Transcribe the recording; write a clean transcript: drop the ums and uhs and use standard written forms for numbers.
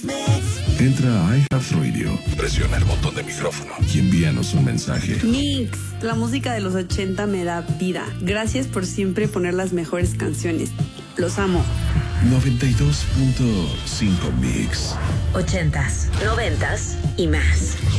Entra a iHeartRadio, presiona el botón de micrófono y envíanos un mensaje. Mix, la música de los 80 me da vida. Gracias por siempre poner las mejores canciones. Los amo. 92.5 Mix. 80s, 90s y más.